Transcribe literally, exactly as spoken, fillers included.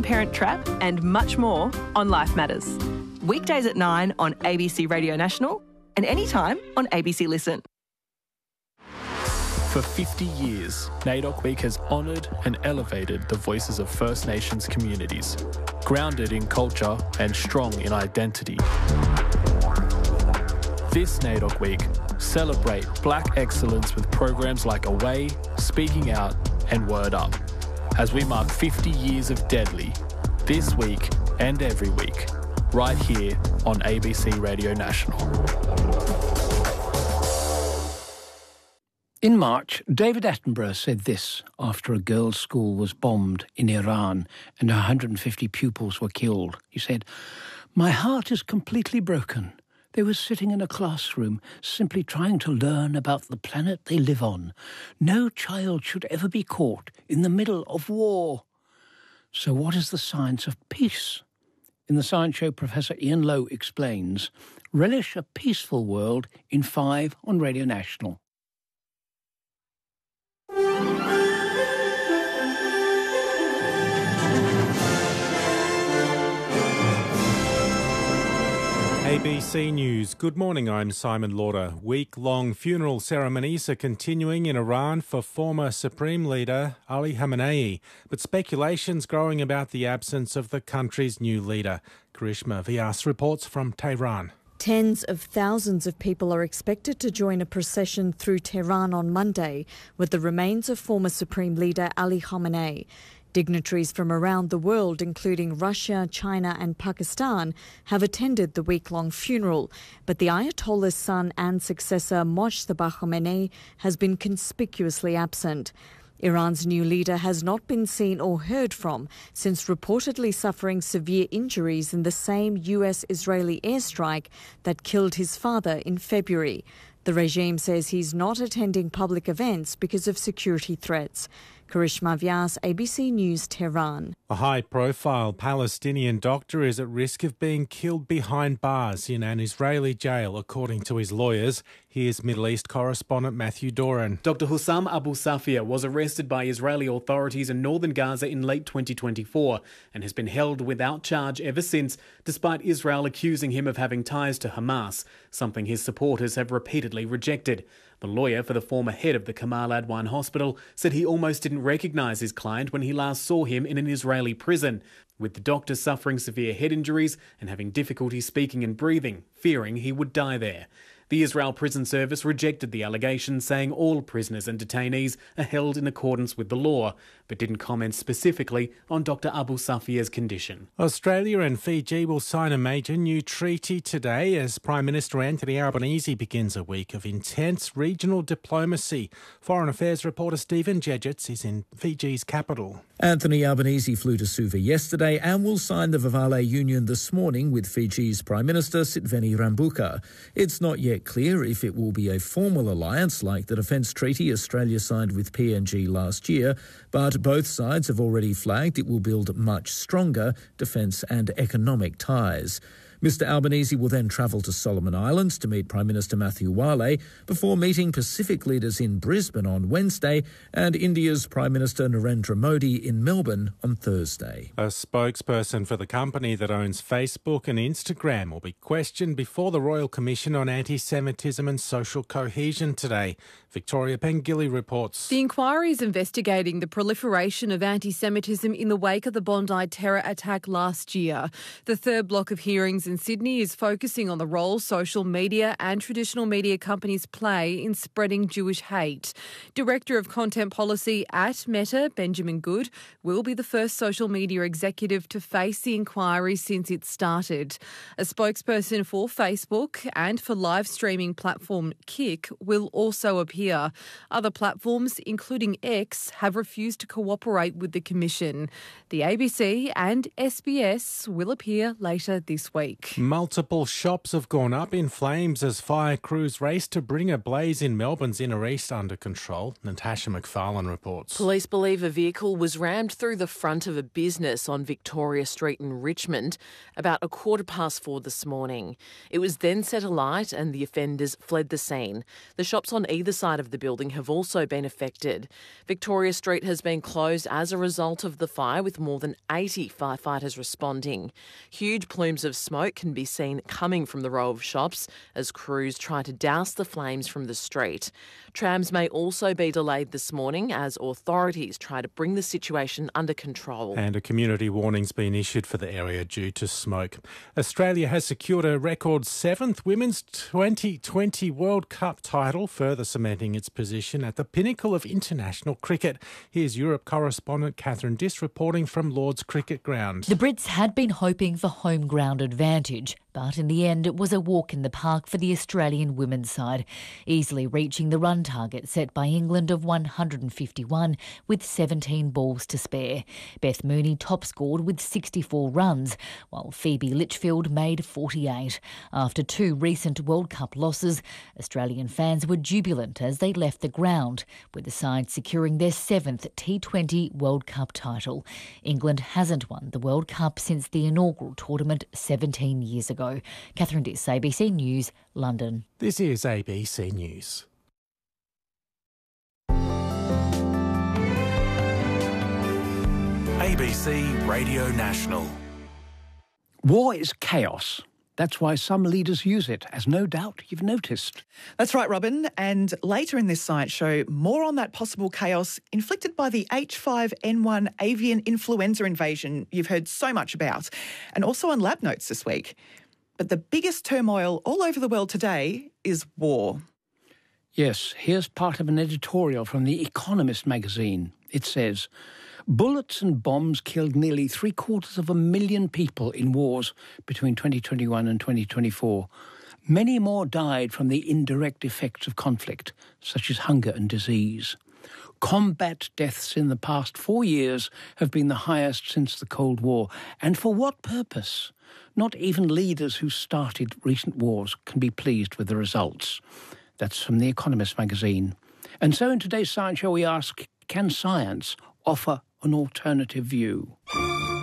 Parent Trap and much more on Life Matters. Weekdays at nine on A B C Radio National and anytime on A B C Listen. For fifty years, NAIDOC Week has honoured and elevated the voices of First Nations communities, grounded in culture and strong in identity. This NAIDOC Week, celebrate Black excellence with programs like Away, Speaking Out and Word Up, as we mark fifty years of Deadly, this week and every week, right here on A B C Radio National. In March, David Attenborough said this after a girls' school was bombed in Iran and one hundred fifty pupils were killed. He said, "My heart is completely broken. They were sitting in a classroom simply trying to learn about the planet they live on. No child should ever be caught in the middle of war." So what is the science of peace? In the Science Show, Professor Ian Lowe explains. Relish a peaceful world in five on Radio National. A B C News. Good morning, I'm Simon Lauder. Week-long funeral ceremonies are continuing in Iran for former Supreme Leader Ali Khamenei, but speculation's growing about the absence of the country's new leader. Karishma Vyas reports from Tehran. Tens of thousands of people are expected to join a procession through Tehran on Monday with the remains of former Supreme Leader Ali Khamenei. Dignitaries from around the world, including Russia, China and Pakistan, have attended the week-long funeral, but the Ayatollah's son and successor Mojtaba Khamenei has been conspicuously absent. Iran's new leader has not been seen or heard from since reportedly suffering severe injuries in the same U S-Israeli airstrike that killed his father in February. The regime says he's not attending public events because of security threats. Karishma Vyas, A B C News, Tehran. A high-profile Palestinian doctor is at risk of being killed behind bars in an Israeli jail, according to his lawyers. Here's Middle East correspondent Matthew Doran. Doctor Hussam Abu Safia was arrested by Israeli authorities in northern Gaza in late twenty twenty-four and has been held without charge ever since, despite Israel accusing him of having ties to Hamas, something his supporters have repeatedly rejected. The lawyer for the former head of the Kamal Adwan hospital said he almost didn't recognise his client when he last saw him in an Israeli prison, with the doctor suffering severe head injuries and having difficulty speaking and breathing, fearing he would die there. The Israel Prison Service rejected the allegation, saying all prisoners and detainees are held in accordance with the law, but didn't comment specifically on Doctor Abu Safia's condition. Australia and Fiji will sign a major new treaty today as Prime Minister Anthony Albanese begins a week of intense regional diplomacy. Foreign Affairs reporter Stephen Jedgetts is in Fiji's capital. Anthony Albanese flew to Suva yesterday and will sign the Vavale Union this morning with Fiji's Prime Minister Sitveni Rabuka. It's not yet clear if it will be a formal alliance like the defence treaty Australia signed with P N G last year, but both sides have already flagged it will build much stronger defence and economic ties. Mister Albanese will then travel to Solomon Islands to meet Prime Minister Matthew Wale before meeting Pacific leaders in Brisbane on Wednesday and India's Prime Minister Narendra Modi in Melbourne on Thursday. A spokesperson for the company that owns Facebook and Instagram will be questioned before the Royal Commission on Anti-Semitism and Social Cohesion today. Victoria Pengilly reports. The inquiry is investigating the proliferation of anti-Semitism in the wake of the Bondi terror attack last year. The third block of hearings in Sydney is focusing on the role social media and traditional media companies play in spreading Jewish hate. Director of Content Policy at Meta, Benjamin Good, will be the first social media executive to face the inquiry since it started. A spokesperson for Facebook and for live streaming platform Kick will also appear. Other platforms, including X, have refused to cooperate with the Commission. The A B C and S B S will appear later this week. week. Multiple shops have gone up in flames as fire crews race to bring a blaze in Melbourne's inner east under control. Natasha McFarlane reports. Police believe a vehicle was rammed through the front of a business on Victoria Street in Richmond about a quarter past four this morning. It was then set alight and the offenders fled the scene. The shops on either side of the building have also been affected. Victoria Street has been closed as a result of the fire, with more than eighty firefighters responding. Huge plumes of smoke can be seen coming from the row of shops as crews try to douse the flames from the street. Trams may also be delayed this morning as authorities try to bring the situation under control. And a community warning's been issued for the area due to smoke. Australia has secured a record seventh Women's twenty twenty World Cup title, further cementing its position at the pinnacle of international cricket. Here's Europe correspondent Catherine Diss reporting from Lord's Cricket Ground. The Brits had been hoping for home ground advantage, but in the end it was a walk in the park for the Australian women's side, easily reaching the run target set by England of one hundred fifty-one with seventeen balls to spare. Beth Mooney top scored with sixty-four runs, while Phoebe Litchfield made forty-eight. After two recent World Cup losses, Australian fans were jubilant as they left the ground, with the side securing their seventh T twenty World Cup title. England hasn't won the World Cup since the inaugural tournament seventeen years ago. Catherine Diss, A B C News, London. This is A B C News. A B C Radio National. War is chaos. That's why some leaders use it, as no doubt you've noticed. That's right, Robin. And later in this science show, more on that possible chaos inflicted by the H five N one avian influenza invasion you've heard so much about, and also on Lab Notes this week. But the biggest turmoil all over the world today is war. Yes, here's part of an editorial from The Economist magazine. It says, bullets and bombs killed nearly three quarters of a million people in wars between twenty twenty-one and twenty twenty-four. Many more died from the indirect effects of conflict, such as hunger and disease. Combat deaths in the past four years have been the highest since the Cold War. And for what purpose? Not even leaders who started recent wars can be pleased with the results. That's from The Economist magazine. And so in today's Science Show we ask, can science offer an alternative view?